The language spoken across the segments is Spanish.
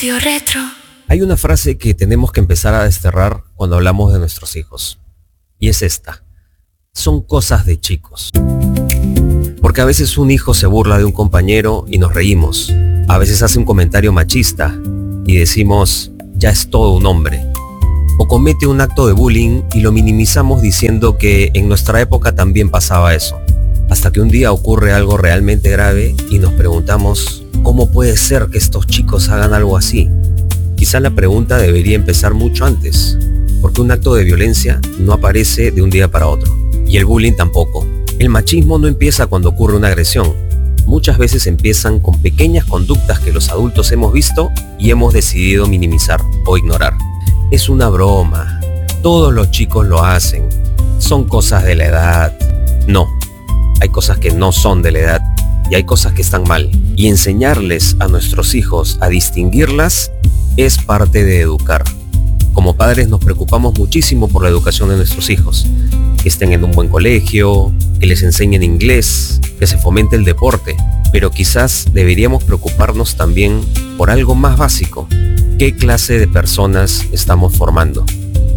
Radio Retro. Hay una frase que tenemos que empezar a desterrar cuando hablamos de nuestros hijos. Y es esta. Son cosas de chicos. Porque a veces un hijo se burla de un compañero y nos reímos. A veces hace un comentario machista y decimos, ya es todo un hombre. O comete un acto de bullying y lo minimizamos diciendo que en nuestra época también pasaba eso. Hasta que un día ocurre algo realmente grave y nos preguntamos, ¿cómo puede ser que estos chicos hagan algo así? Quizá la pregunta debería empezar mucho antes, porque un acto de violencia no aparece de un día para otro. Y el bullying tampoco. El machismo no empieza cuando ocurre una agresión. Muchas veces empiezan con pequeñas conductas que los adultos hemos visto y hemos decidido minimizar o ignorar. Es una broma. Todos los chicos lo hacen. Son cosas de la edad. No. Hay cosas que no son de la edad y hay cosas que están mal. Y enseñarles a nuestros hijos a distinguirlas es parte de educar. Como padres nos preocupamos muchísimo por la educación de nuestros hijos. Que estén en un buen colegio, que les enseñen inglés, que se fomente el deporte. Pero quizás deberíamos preocuparnos también por algo más básico. ¿Qué clase de personas estamos formando?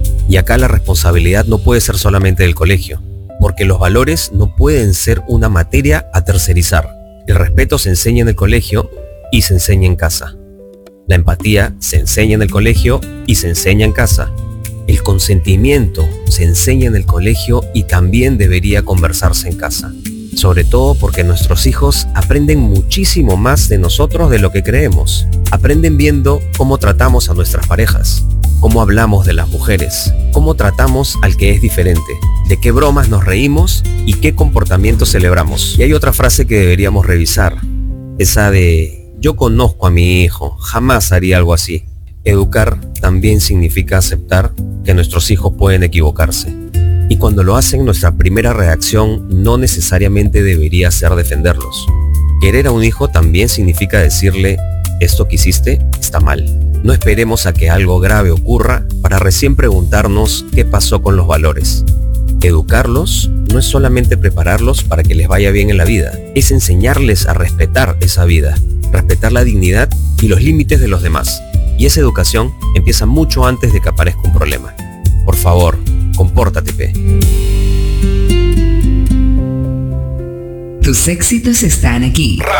Y acá la responsabilidad no puede ser solamente del colegio, porque los valores no pueden ser una materia a tercerizar. El respeto se enseña en el colegio y se enseña en casa. La empatía se enseña en el colegio y se enseña en casa. El consentimiento se enseña en el colegio y también debería conversarse en casa. Sobre todo porque nuestros hijos aprenden muchísimo más de nosotros de lo que creemos. Aprenden viendo cómo tratamos a nuestras parejas, cómo hablamos de las mujeres, cómo tratamos al que es diferente, de qué bromas nos reímos y qué comportamientos celebramos. Y hay otra frase que deberíamos revisar, esa de yo conozco a mi hijo, jamás haría algo así. Educar también significa aceptar que nuestros hijos pueden equivocarse. Y cuando lo hacen, nuestra primera reacción no necesariamente debería ser defenderlos. Querer a un hijo también significa decirle, esto que hiciste está mal. No esperemos a que algo grave ocurra para recién preguntarnos qué pasó con los valores. Educarlos no es solamente prepararlos para que les vaya bien en la vida, es enseñarles a respetar esa vida, respetar la dignidad y los límites de los demás. Y esa educación empieza mucho antes de que aparezca un problema. Por favor, compórtate, pe. Tus éxitos están aquí.